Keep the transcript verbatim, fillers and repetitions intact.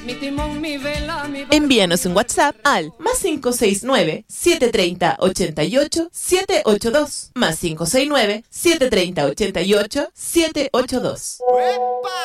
Mi timón, mi vela, mi... Envíanos un WhatsApp al más cinco seis nueve, siete tres cero, ocho ocho, siete ocho dos, más cinco seis nueve, siete tres cero, ocho ocho, siete ocho dos.